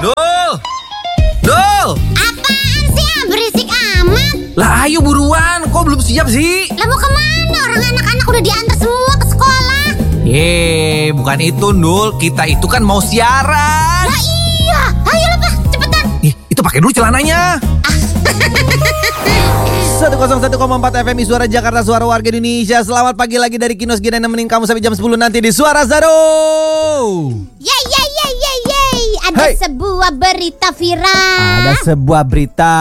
Dul! Dul! Apaan sih berisik amat? Lah ayo buruan, kok belum siap sih? Lah mau kemana? Orang anak-anak udah diantar semua ke sekolah. Bukan itu Dul, kita itu kan mau siaran. Lah iya, ayo lah Pak, cepetan. Itu pakai dulu celananya. 101,4 FM Suara Jakarta, Suara Warga Indonesia. Selamat pagi lagi dari Kinos Gina, nemenin kamu sampai jam 10 nanti di Suara Zaro. Yeay. Ada sebuah berita viral. Ada sebuah berita.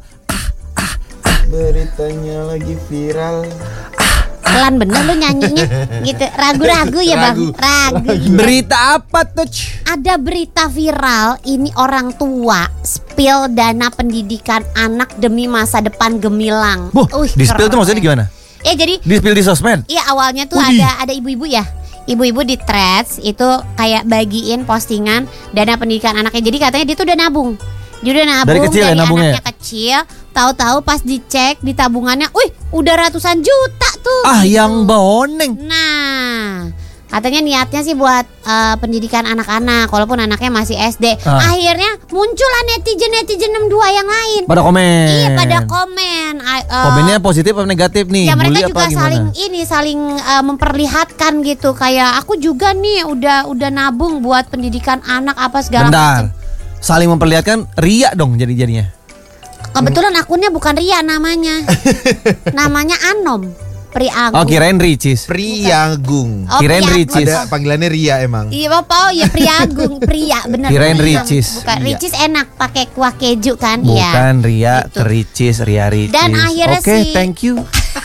Beritanya lagi viral. Pelan bener lu nyanyinya gitu. Ragu-ragu ya Bang. Ragu. Berita apa tuh? Ada berita viral. Ini orang tua spill dana pendidikan anak demi masa depan gemilang. Di spill tuh maksudnya gimana? Jadi Di spill di sosmed? iya awalnya tuh ada ibu-ibu ya. Ibu-ibu di threads itu kayak bagiin postingan dana pendidikan anaknya. Jadi katanya dia tuh udah nabung. Dia udah nabung dari kecil ya nabungnya? Anaknya kecil. Tahu-tahu pas dicek di tabungannya, udah ratusan juta tuh. Yang boneng. Nah, katanya niatnya sih buat pendidikan anak-anak, walaupun anaknya masih SD. Akhirnya muncullah netizen 62 yang lain. Pada komen. Iya, pada komen. Komennya positif atau negatif nih? Ya mereka Bully juga saling memperlihatkan gitu. Kayak aku juga nih udah nabung buat pendidikan anak apa segala macam. Saling memperlihatkan ria dong jadinya. Kebetulan akunnya bukan Ria namanya. Namanya Anom Priagung. Oh, kirain Ricis. Priagung. Kirain Ricis. Ada panggilannya Ria emang. Iya Bapak, ya Priagung, Pria bener. Kirain Ricis. Bukan Ricis enak pakai kuah keju kan? Bukan Ria, gitu. Ricis, Ria Ricis. Dan akhirnya thank you.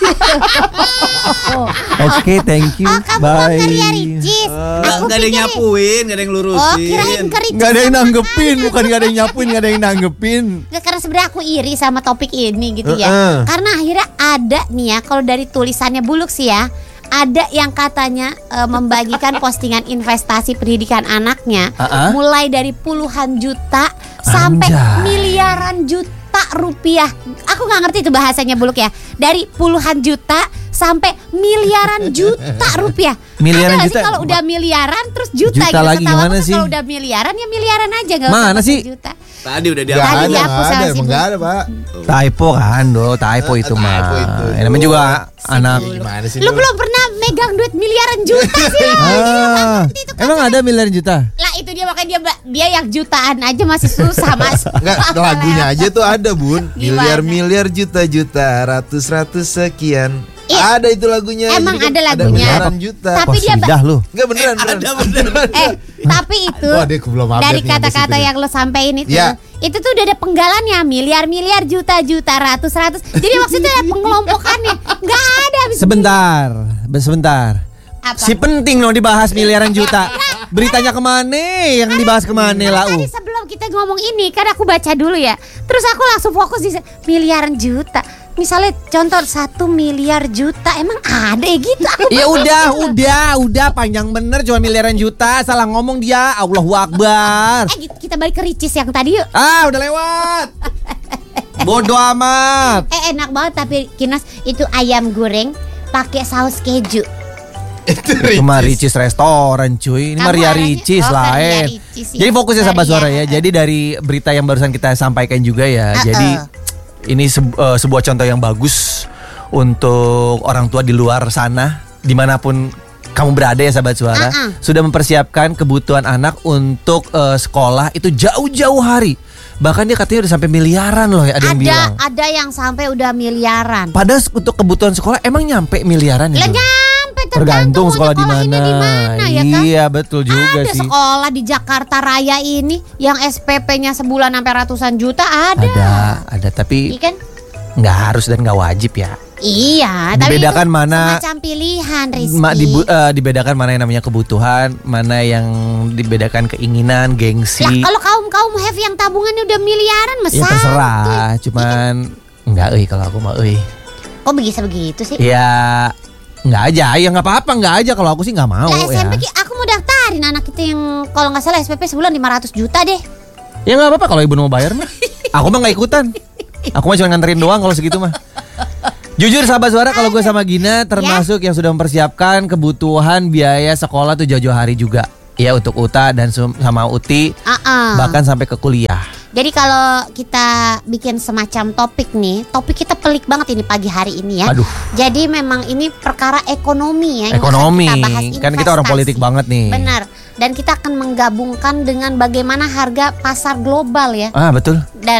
Oke, thank you. Kamu bye. bukan Ria Ricis. Gak ada yang nyapuin, gak ada yang lurusin. Kirain ke Ricis. Gak ada yang nanggepin, bukan gak ada yang nyapuin, gak ada yang nanggepin. Nggak, karena sebenarnya aku iri sama topik ini gitu ya. Karena akhirnya ada nih ya, kalau dari tulisannya Buluk sih ya, ada yang katanya membagikan postingan investasi pendidikan anaknya, mulai dari puluhan juta sampai miliaran juta rupiah. Aku nggak ngerti itu bahasanya Buluk ya. Dari puluhan juta sampai miliaran juta rupiah. Miliaran ada juta. Kalau udah miliaran terus juta gitu. Lagi gimana sih? Kalau udah miliaran ya miliaran aja, nggak usah Mana sih? juta. Tadi udah Gak Tadi ada, dihapus sama si emang gak ada Pak. Typo kan, typo itu mah. Typo itu. Namanya juga anak. Gimana sih Lu belum pernah megang duit miliaran juta sih. Emang ada miliaran juta? Lah itu dia, makanya dia yang jutaan aja masih susah Mas. Enggak, lagunya aja tuh ada Bun. Gimana? Miliar juta ratus sekian. Iya. Ada itu lagunya. Emang Jadi kan ada lagunya. miliaran juta. Tapi dia Dah lu. Enggak beneran. Ada bener. tapi itu Wah, dia belum update dari nih sampai kata-kata situ. yang lo sampein itu, Ya. itu tuh udah ada penggalannya, miliar, juta, ratus. Jadi maksudnya ada pengelompokannya. Nggak ada. Sebentar. Apa? Si penting loh dibahas miliaran juta. Beritanya kemana? Yang dibahas kemana lau? Tadi sebelum kita ngomong ini kan aku baca dulu ya. Terus aku langsung fokus di miliaran juta. Misalnya contoh 1 miliar juta, emang ada ya gitu? Ya udah panjang bener cuma miliaran juta. Salah ngomong dia. Allahu Akbar. Kita balik ke Ricis yang tadi yuk. Udah lewat. Bodoh amat. Enak banget tapi Kinos itu ayam goreng pakai saus keju. Cuma Ricis restoran cuy. Ini Kamu Maria arahnya- Ricis oh, lah Maria Ricis, ya. Jadi fokusnya sahabat Maria. suara ya. Jadi dari berita yang barusan kita sampaikan juga ya. Jadi ini sebuah contoh yang bagus untuk orang tua di luar sana, dimanapun kamu berada ya sahabat suara, sudah mempersiapkan kebutuhan anak untuk sekolah itu jauh-jauh hari. Bahkan dia katanya udah sampai miliaran loh ya, ada yang bilang. Ada yang sampai udah miliaran. Padahal untuk kebutuhan sekolah emang nyampe miliaran Lah itu? nyampe, Tergantung sekolah di sekolahnya mana. ya kan? Iya betul juga Ada sih. sekolah di Jakarta Raya ini yang SPP-nya sebulan sampai ratusan juta ada. Ada tapi Iya kan? nggak harus dan nggak wajib ya. Iya, Dibedakan tapi itu mana semacam pilihan, Rizky. Dibedakan mana yang namanya kebutuhan, mana yang dibedakan keinginan, Lah gengsi. kalau kaum have yang tabungannya udah miliaran, Ya terserah, cuman enggak kalau aku mah Kok begitu sih? Ya enggak aja, ya enggak apa-apa, enggak aja kalau aku sih enggak mau Lah ya. SMP aku mau daftarin anak kita yang kalau nggak salah SPP sebulan 500 juta deh. Ya enggak apa-apa kalau ibu mau bayar mah. Aku mah enggak ikutan. Aku mah cuma nganterin doang kalau segitu mah. Jujur sahabat suara, kalau gue sama Gina termasuk yang sudah mempersiapkan kebutuhan biaya sekolah tuh jauh-jauh hari juga. Iya, untuk Uta dan sama Uti. Bahkan sampai ke kuliah. Jadi kalau kita bikin semacam topik nih, topik kita pelik banget ini pagi hari ini ya. Aduh. Jadi memang ini perkara ekonomi ya. Ekonomi, yang akan kita bahas, kan kita orang politik banget nih. Benar. Dan kita akan menggabungkan dengan bagaimana harga pasar global ya. Betul. Dan